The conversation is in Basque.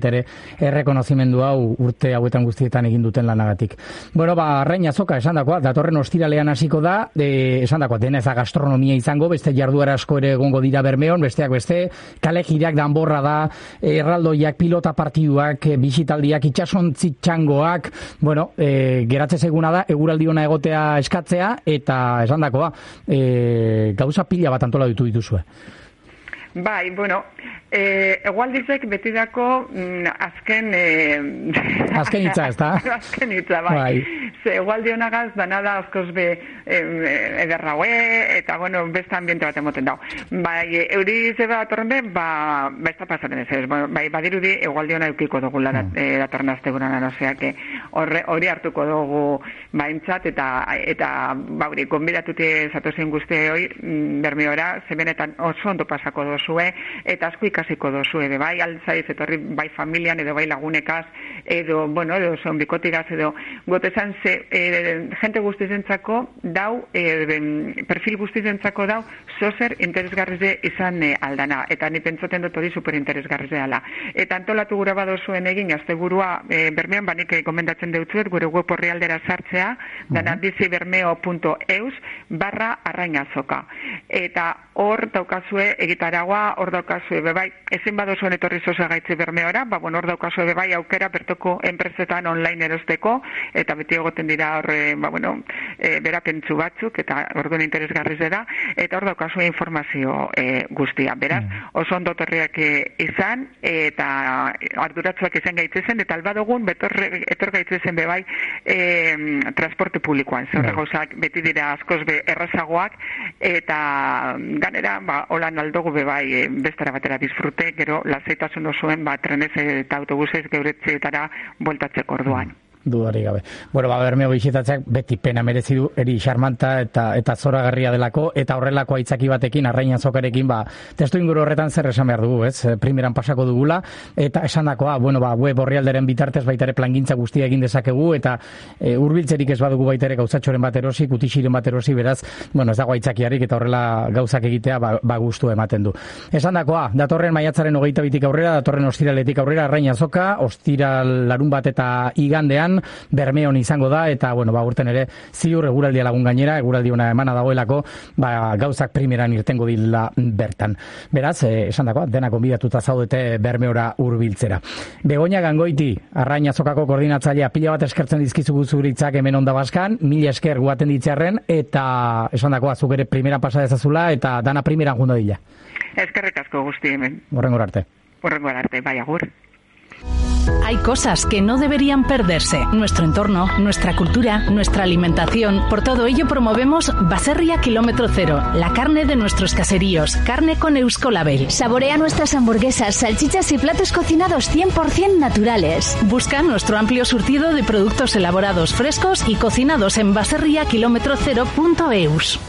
ere errekonozimendu hau urte hauetan guztietan egin duten lanagatik. Bueno, Arrain Azoka esandakoa, datorren ostiralean hasiko da, esandakoa dena ez da gastronomia izango, beste jarduera asko ere egongo dira Bermeon, besteak beste, kale jirak danborra da, erraldoiak, pilota partiduak, bisitaldiak, itxasontzi txangoak, bueno, geratze seguna da, eguraldi ona egotea eskatzea, eta esandakoa, gauza pila bat antola dituzue. Bai, bueno, Egualdizek betidako azken hitza, ez da? Azken hitza, bai. Ze Egualdi honagaz, dana da askoz be ederra hoe, eta, bueno, beste ambiente bat emoten dau. Bai, euri zeba atorren be, ez da pasaren ez, bai, badirudi Egualdi hona eukiko dugu datorren asteguran, oseak, hori hartuko dugu baintzat, eta bauri, konbidatuti zatozen guzti hoi, Bermeora, zebenetan oso ondo pasako dozue, eta asko ikasiko dozue, bai, altzaiz, etorri, bai familian, edo bai lagunekaz, edo, bueno, edo zon bikotigaz, edo gotezan jente guztizentzako dau, perfil guztizentzako dau, zozer interesgarrize izan aldana, eta ni pentsaten dut hori superinteresgarrize dela. Eta antolatu gura badozuen egin, asteburua Bermeon, banik gomendatzen deutzuet, gure web orrialdera sartzea, dana bizibermeo.eus/Arrain Azoka. Eta hor daukazue egitaragua, hor daukazue bebai, ezin badozuen etorri zozagaitzi Bermeora, bueno, hor daukazue bebai aukera bertoko enpresetan online erosteko, eta beti egoten dira hor, bueno, berapentsu batzuk, eta orduan interesgarriz da, eta hor daukazue informazio guztia. Beraz, oso ondo torriak izan, eta arduratzuak izan gaitzezen, eta albadogun etor gaitzezen bebai transporte publikoan. Zer gauzak beti dira askoz errazagoak, eta ganera, holan aldogu bebai bestara batera disfrute, gero lasaitasun osoen trenez eta autobusez geuretzeetara bueltatzeko orduan. Dudari gabe. Bueno, Bermeo bisitatzeak beti pena merezi du, eri xarmanta eta zoragarria delako, eta horrelako aitzaki batekin, Arrain Azokarekin, testu inguru horretan zer esan behar dugu, ez? Primeran pasako dugula, eta esandakoa, bueno, web orrialderen bitartez baitare plangintza guztia egin dezakegu, eta hurbiltzerik ez badugu baitare gauzatxoren bat erosi, kutixiren bat erosi, beraz, bueno, ez dago aitzakiarik, eta horrela gauzak egitea, gustu ematen du. Esandakoa, datorren maiatzaren 22tik aurrera, datorren ostiraletik aurrera, Arrain Azoka, ostiral larun bat eta igandean, Bermeon izango da, eta, bueno, urten ere, ziur eguraldia lagun gainera, eguraldi ona emana dagoelako, gauzak primeran irtengo dila bertan. Beraz, esan dakoa, dena konbidatuta zaudete Bermeora hurbiltzera. Begoña Gangoiti, Arrain Azokako koordinatzailea, pila bat eskertzen dizkizugu zuritzak hemen Onda Baskan, 1000 esker guaten ditzearren, eta esan dakoa, zuk ere primeran pasa dezazula, eta dana primeran junda dila. Eskerrik asko guzti hemen. Horrengor arte. Horrengor arte, bai, agur. Hay cosas que no deberían perderse. Nuestro entorno, nuestra cultura, nuestra alimentación. Por todo ello promovemos Baserria Kilómetro Cero, la carne de nuestros caseríos, carne con Euskolabel. Saborea nuestras hamburguesas, salchichas y platos cocinados 100% naturales. Busca nuestro amplio surtido de productos elaborados frescos y cocinados en baserriakilometrocero.eus.